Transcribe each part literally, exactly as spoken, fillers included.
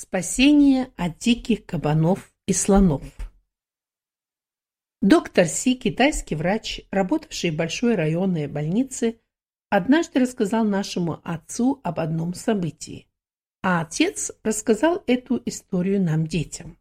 Спасение от диких кабанов и слонов. Доктор Си, китайский врач, работавший в большой районной больнице, однажды рассказал нашему отцу об одном событии, а отец рассказал эту историю нам, детям.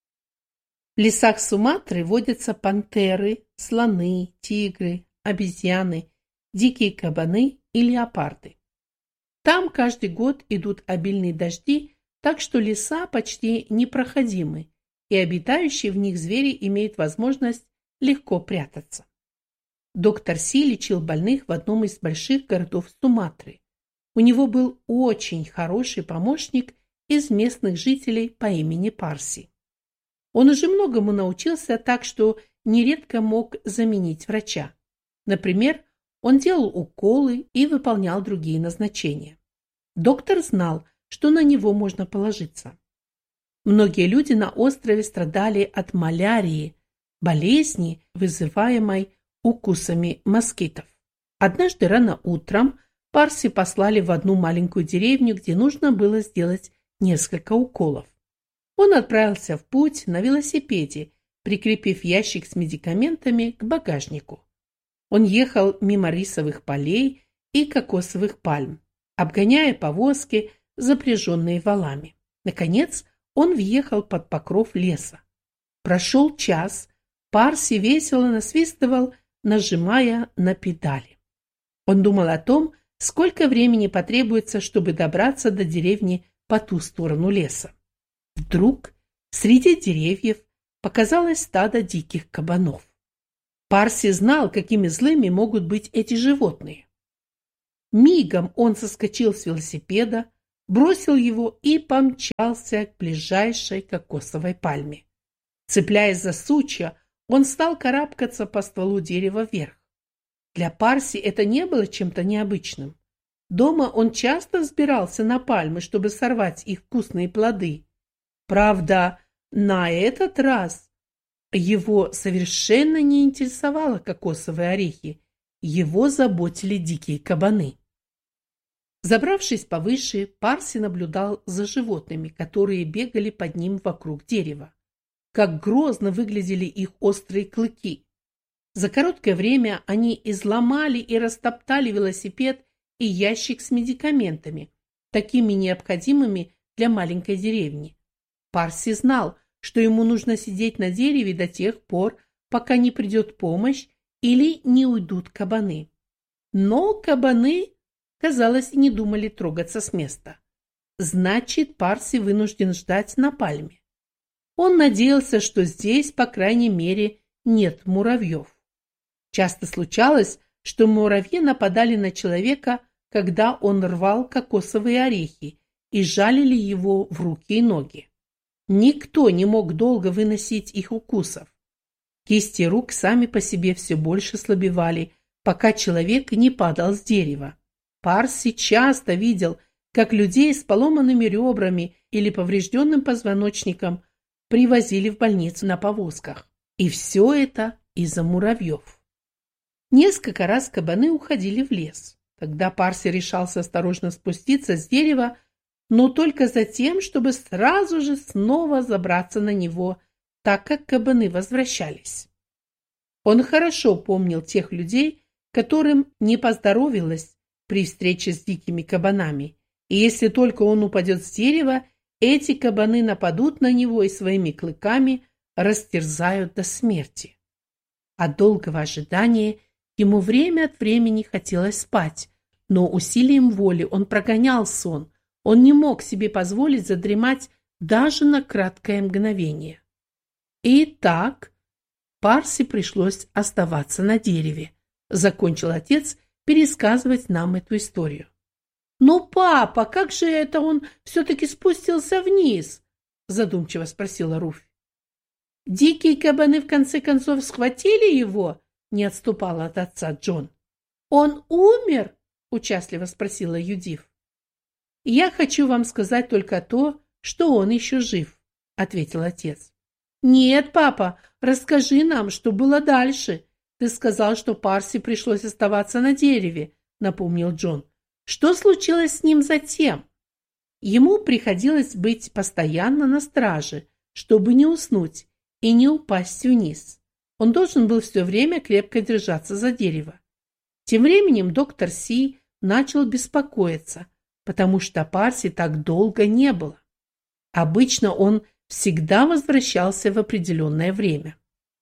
В лесах Суматры водятся пантеры, слоны, тигры, обезьяны, дикие кабаны и леопарды. Там каждый год идут обильные дожди, так что леса почти непроходимы, и обитающие в них звери имеют возможность легко прятаться. Доктор Си лечил больных в одном из больших городов Суматры. У него был очень хороший помощник из местных жителей по имени Парси. Он уже многому научился, так что нередко мог заменить врача. Например, он делал уколы и выполнял другие назначения. Доктор знал, что на него можно положиться. Многие люди на острове страдали от малярии, болезни, вызываемой укусами москитов. Однажды рано утром Парси послали в одну маленькую деревню, где нужно было сделать несколько уколов. Он отправился в путь на велосипеде, прикрепив ящик с медикаментами к багажнику. Он ехал мимо рисовых полей и кокосовых пальм, обгоняя повозки, запряженные валами. Наконец, он въехал под покров леса. Прошел час, Парси весело насвистывал, нажимая на педали. Он думал о том, сколько времени потребуется, чтобы добраться до деревни по ту сторону леса. Вдруг среди деревьев показалось стадо диких кабанов. Парси знал, какими злыми могут быть эти животные. Мигом он соскочил с велосипеда, бросил его и помчался к ближайшей кокосовой пальме. Цепляясь за сучья, он стал карабкаться по стволу дерева вверх. Для Парси это не было чем-то необычным. Дома он часто взбирался на пальмы, чтобы сорвать их вкусные плоды. Правда, на этот раз его совершенно не интересовало кокосовые орехи, его заботили дикие кабаны. Забравшись повыше, Парси наблюдал за животными, которые бегали под ним вокруг дерева. Как грозно выглядели их острые клыки. За короткое время они изломали и растоптали велосипед и ящик с медикаментами, такими необходимыми для маленькой деревни. Парси знал, что ему нужно сидеть на дереве до тех пор, пока не придет помощь или не уйдут кабаны. Но кабаны, казалось, не думали трогаться с места. Значит, Парси вынужден ждать на пальме. Он надеялся, что здесь, по крайней мере, нет муравьев. Часто случалось, что муравьи нападали на человека, когда он рвал кокосовые орехи и жалили его в руки и ноги. Никто не мог долго выносить их укусов. Кисти рук сами по себе все больше слабевали, пока человек не падал с дерева. Парси часто видел, как людей с поломанными ребрами или поврежденным позвоночником привозили в больницу на повозках. И все это из-за муравьев. Несколько раз кабаны уходили в лес. Тогда Парси решался осторожно спуститься с дерева, но только за тем, чтобы сразу же снова забраться на него, так как кабаны возвращались. Он хорошо помнил тех людей, которым не поздоровилось при встрече с дикими кабанами, и если только он упадет с дерева, эти кабаны нападут на него и своими клыками растерзают до смерти. От долгого ожидания ему время от времени хотелось спать, но усилием воли он прогонял сон. Он не мог себе позволить задремать даже на краткое мгновение. И так Парси пришлось оставаться на дереве. Закончил отец пересказывать нам эту историю. «Но, папа, как же это он все-таки спустился вниз?» задумчиво спросила Руфь. «Дикие кабаны в конце концов схватили его?» не отступала от отца Джон. «Он умер?» участливо спросила Юдив. «Я хочу вам сказать только то, что он еще жив», — ответил отец. «Нет, папа, расскажи нам, что было дальше. Ты сказал, что Парси пришлось оставаться на дереве», — напомнил Джон. «Что случилось с ним затем?» Ему приходилось быть постоянно на страже, чтобы не уснуть и не упасть вниз. Он должен был все время крепко держаться за дерево. Тем временем доктор Си начал беспокоиться, потому что Парси так долго не было. Обычно он всегда возвращался в определенное время.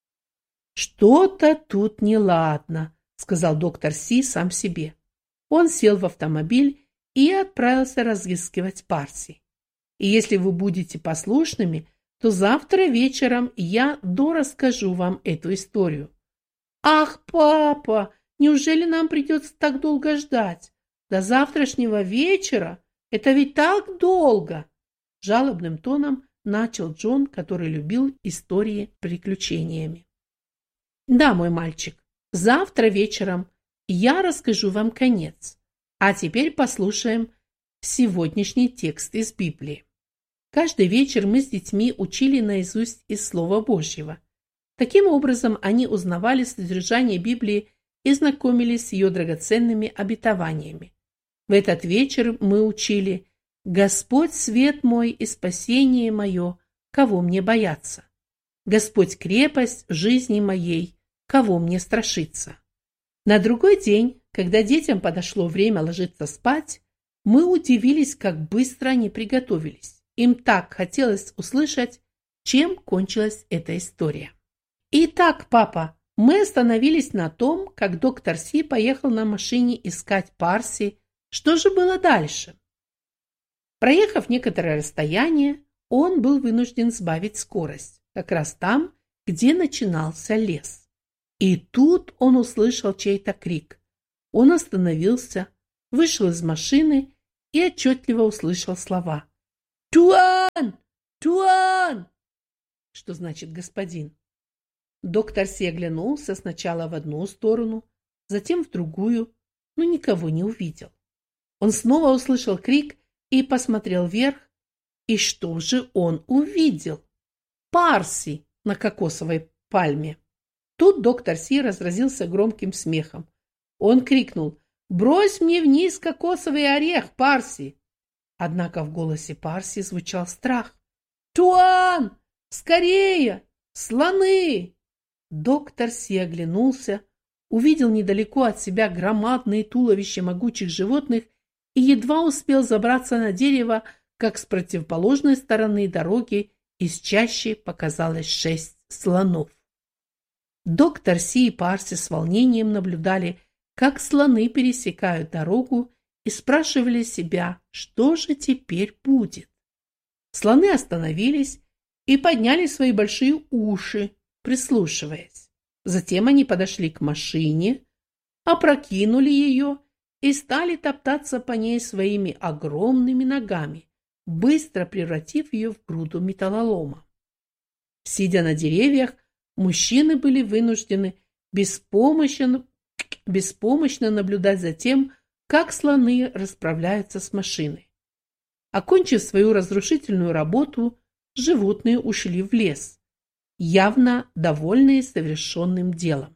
«Что-то тут неладно», — сказал доктор Си сам себе. Он сел в автомобиль и отправился разыскивать Парси. «И если вы будете послушными, то завтра вечером я дорасскажу вам эту историю». «Ах, папа, неужели нам придется так долго ждать? До завтрашнего вечера? Это ведь так долго!» Жалобным тоном начал Джон, который любил истории приключениями. «Да, мой мальчик, завтра вечером я расскажу вам конец. А теперь послушаем сегодняшний текст из Библии. Каждый вечер мы с детьми учили наизусть из Слова Божьего. Таким образом, они узнавали содержание Библии и знакомились с ее драгоценными обетованиями. В этот вечер мы учили: «Господь свет мой и спасение мое, кого мне бояться? Господь крепость жизни моей, кого мне страшиться?» На другой день, когда детям подошло время ложиться спать, мы удивились, как быстро они приготовились. Им так хотелось услышать, чем кончилась эта история. «Итак, папа, мы остановились на том, как доктор Си поехал на машине искать Парси. Что же было дальше?» Проехав некоторое расстояние, он был вынужден сбавить скорость, как раз там, где начинался лес. И тут он услышал чей-то крик. Он остановился, вышел из машины и отчетливо услышал слова: «Туан! Туан!» Что значит «господин». Доктор Си оглянулся сначала в одну сторону, затем в другую, но никого не увидел. Он снова услышал крик и посмотрел вверх. И что же он увидел? Парси на кокосовой пальме. Тут доктор Си разразился громким смехом. Он крикнул: «Брось мне вниз кокосовый орех, Парси!» Однако в голосе Парси звучал страх. «Туан! Скорее! Слоны!» Доктор Си оглянулся, увидел недалеко от себя громадные туловища могучих животных и едва успел забраться на дерево, как с противоположной стороны дороги из чащи показалось шесть слонов. Доктор Си и Парси с волнением наблюдали, как слоны пересекают дорогу, и спрашивали себя, что же теперь будет. Слоны остановились и подняли свои большие уши, прислушиваясь. Затем они подошли к машине, опрокинули ее и стали топтаться по ней своими огромными ногами, быстро превратив ее в груду металлолома. Сидя на деревьях, мужчины были вынуждены беспомощно, беспомощно наблюдать за тем, как слоны расправляются с машиной. Окончив свою разрушительную работу, животные ушли в лес, явно довольные совершенным делом.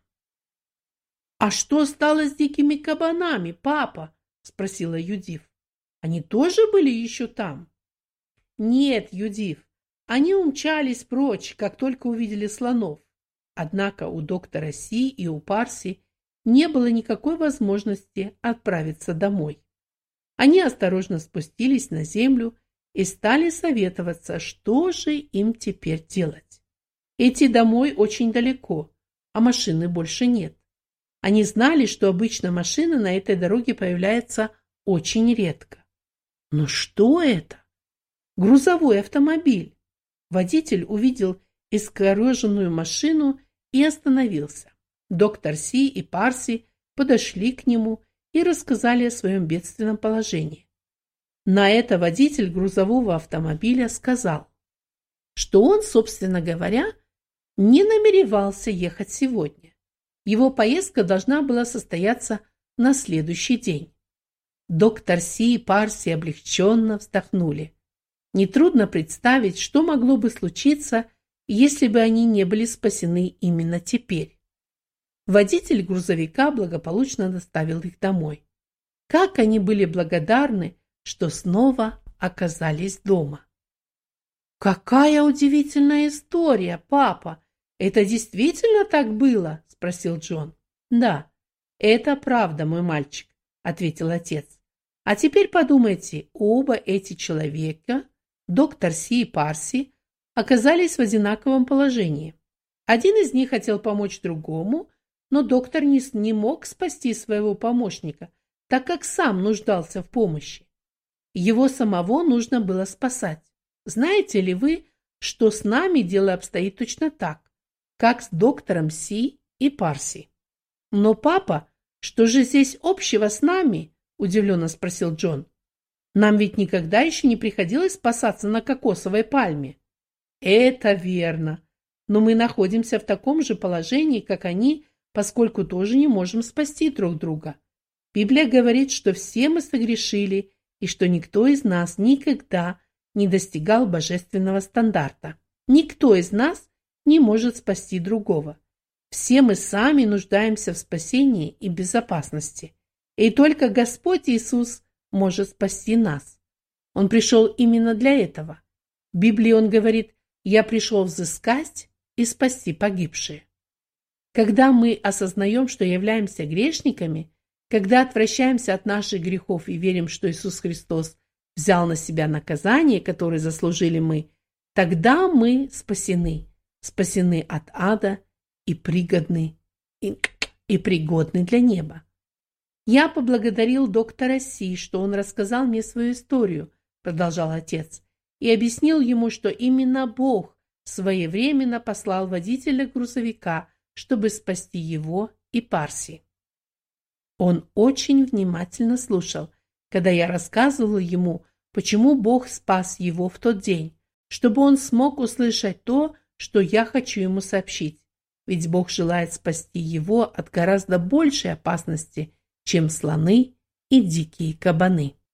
«А что стало с дикими кабанами, папа?» – спросила Юдив. «Они тоже были еще там?» «Нет, Юдив, они умчались прочь, как только увидели слонов. Однако у доктора Си и у Парси не было никакой возможности отправиться домой. Они осторожно спустились на землю и стали советоваться, что же им теперь делать. Идти домой очень далеко, а машины больше нет. Они знали, что обычно машина на этой дороге появляется очень редко. Но что это? Грузовой автомобиль. Водитель увидел искореженную машину и остановился. Доктор Си и Парси подошли к нему и рассказали о своем бедственном положении. На это водитель грузового автомобиля сказал, что он, собственно говоря, не намеревался ехать сегодня. Его поездка должна была состояться на следующий день. Доктор Си и Парси облегченно вздохнули. Нетрудно представить, что могло бы случиться, если бы они не были спасены именно теперь. Водитель грузовика благополучно доставил их домой. Как они были благодарны, что снова оказались дома. «Какая удивительная история, папа! Это действительно так было?» – спросил Джон. «Да, это правда, мой мальчик», – ответил отец. «А теперь подумайте, оба эти человека, доктор Си и Парси, оказались в одинаковом положении. Один из них хотел помочь другому, но доктор не, не мог спасти своего помощника, так как сам нуждался в помощи. Его самого нужно было спасать. Знаете ли вы, что с нами дело обстоит точно так, как с доктором Си и Парси?» «Но, папа, что же здесь общего с нами?» – удивленно спросил Джон. «Нам ведь никогда еще не приходилось спасаться на кокосовой пальме». «Это верно, но мы находимся в таком же положении, как они, поскольку тоже не можем спасти друг друга. Библия говорит, что все мы согрешили и что никто из нас никогда не достигал божественного стандарта. Никто из нас не может спасти другого. Все мы сами нуждаемся в спасении и безопасности. И только Господь Иисус может спасти нас. Он пришел именно для этого. В Библии он говорит: «Я пришел взыскать и спасти погибшие». Когда мы осознаем, что являемся грешниками, когда отвращаемся от наших грехов и верим, что Иисус Христос взял на себя наказание, которое заслужили мы, тогда мы спасены, спасены от ада и пригодны, и, и пригодны для неба. «Я поблагодарил доктора Си, что он рассказал мне свою историю», продолжал отец, и объяснил ему, что именно Бог своевременно послал водителя грузовика, чтобы спасти его и Парси. Он очень внимательно слушал, когда я рассказывала ему, почему Бог спас его в тот день, чтобы он смог услышать то, что я хочу ему сообщить. Ведь Бог желает спасти его от гораздо большей опасности, чем слоны и дикие кабаны.